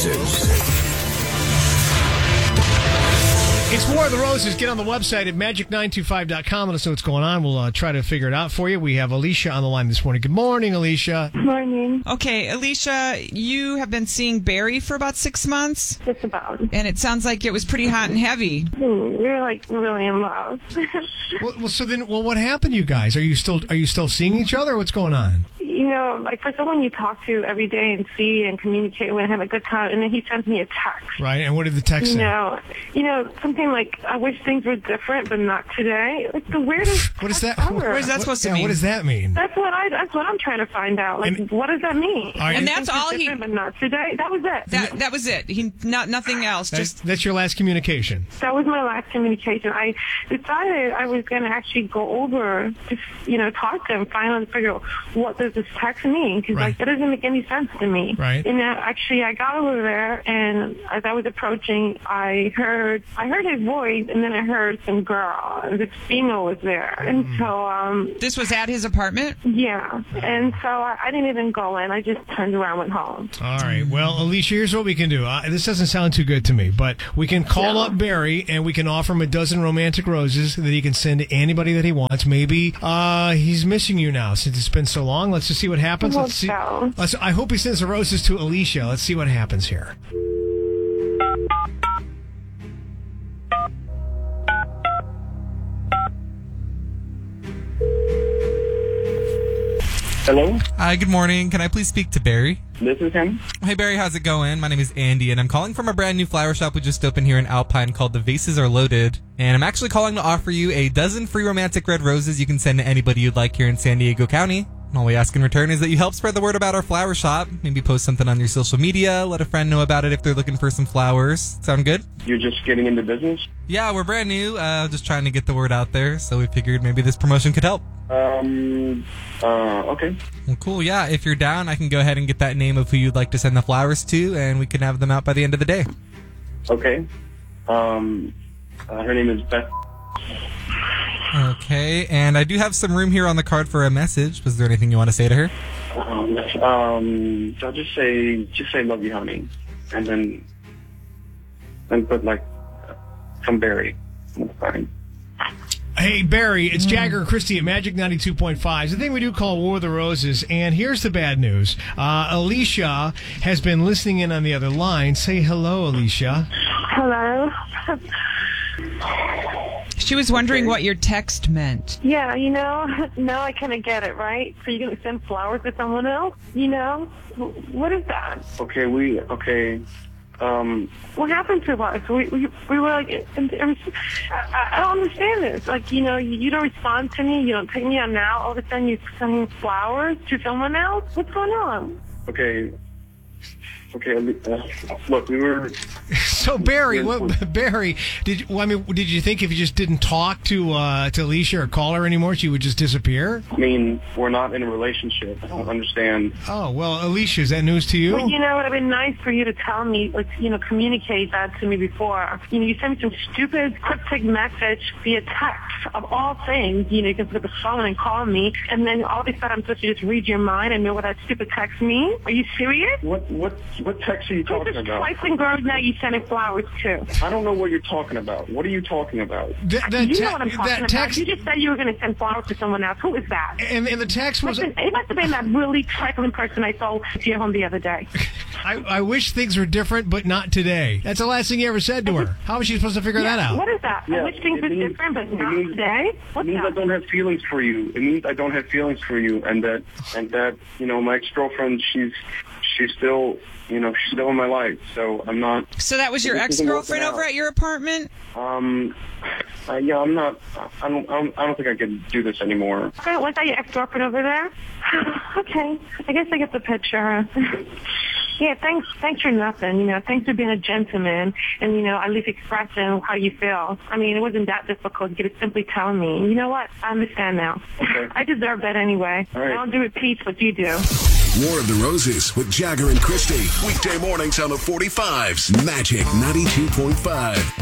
Roses. It's War of the Roses. Get on the website at magic925.com. Let us know what's going on. We'll try to figure it out for you. We have Alicia on the line this morning. Good morning, Alicia. Morning. Okay, Alicia, you have been seeing Barry for about 6 months? Just about. And it sounds like it was pretty hot and heavy. We're like really in love. Well, what happened, you guys? Are you still seeing each other? What's going on? You know, like for someone you talk to every day and see and communicate with and have a good time, and then he sends me a text. Right, and what did the text say? You know, something like, I wish things were different, but not today. Like the weirdest. What is that? Ever. What is that supposed to mean? What does that mean? That's what I'm trying to find out. Like, what does that mean? And that's all he. But not today. That was it. That was it. Nothing else. That's your last communication. That was my last communication. I decided I was going to actually go over, just talk to him, finally figure out what does this text mean, because Right. that doesn't make any sense to me. Right. And actually, I got over there, and as I was approaching, I heard his voice, and then I heard some girl, and this female was there, and so This was at his apartment? yeah, and so I didn't even go in. I just turned around and went home. All right. Well, Alicia, here's what we can do. This doesn't sound too good to me, but we can call up Barry, and we can offer him a dozen romantic roses that he can send to anybody that he wants. Maybe he's missing you now since it's been so long. Let's just see what happens. Let's see. I hope he sends the roses to Alicia. Let's see what happens here. Hello? Hi, good morning. Can I please speak to Barry? This is him. Hey, Barry, how's it going? My name is Andy, and I'm calling from a brand new flower shop we just opened here in Alpine called The Vases Are Loaded. And I'm actually calling to offer you a dozen free romantic red roses you can send to anybody you'd like here in San Diego County. And all we ask in return is that you help spread the word about our flower shop. Maybe post something on your social media, let a friend know about it if they're looking for some flowers. Sound good? You're just getting into business? Yeah, we're brand new, just trying to get the word out there, so we figured maybe this promotion could help. Okay. Well, cool, yeah. If you're down, I can go ahead and get that name of who you'd like to send the flowers to, and we can have them out by the end of the day. Okay. Her name is Beth. Okay, and I do have some room here on the card for a message. Was there anything you want to say to her? I'll just say love you, honey. And then put like some Barry. That's fine. Hey, Barry, it's Jagger and Christy at Magic 92.5. It's the thing we do call War of the Roses, and here's the bad news. Alicia has been listening in on the other line. Say hello, Alicia. Hello. She was wondering what your text meant. Yeah, now I kind of get it, right? So you're going to send flowers to someone else? What is that? Okay, What happened to us? We were like, I don't understand this. Like, you don't respond to me, you don't take me on now, all of a sudden you're sending flowers to someone else? What's going on? Okay, look, we were... So, Barry, did you think if you just didn't talk to Alicia or call her anymore, she would just disappear? I mean, we're not in a relationship. I don't understand. Oh, well, Alicia, is that news to you? Well, it would have been nice for you to tell me, communicate that to me before. You sent me some stupid cryptic message via text of all things. You can pick up the phone and call me, and then all of a sudden I'm supposed to just read your mind and know what that stupid text means? Are you serious? What text are you talking about? Trifling girls now you sending flowers to. I don't know what you're talking about. What are you talking about? You know what I'm talking about. You just said you were going to send flowers to someone else. Who is that? And the text was... It must have been that really trifling person I saw at your home the other day. I wish things were different, but not today. That's the last thing you ever said to her. How was she supposed to figure that out? What is that? Yeah, I wish things were different, but not today? It means I don't have feelings for you. It means I don't have feelings for you, and that my ex-girlfriend, she's still... she's still in my life, so I'm not... So that was your ex-girlfriend over at your apartment? Yeah, I'm not... I don't think I can do this anymore. Okay, was that your ex-girlfriend over there? Okay, I guess I get the picture. Yeah, thanks for nothing. Thanks for being a gentleman and, at least expressing how you feel. I mean, it wasn't that difficult. You could simply tell me. You know what? I understand now. Okay. I deserve that anyway. All right. I don't do repeats, but you do. War of the Roses with Jagger and Christy. Weekday mornings on the 45s. Magic 92.5.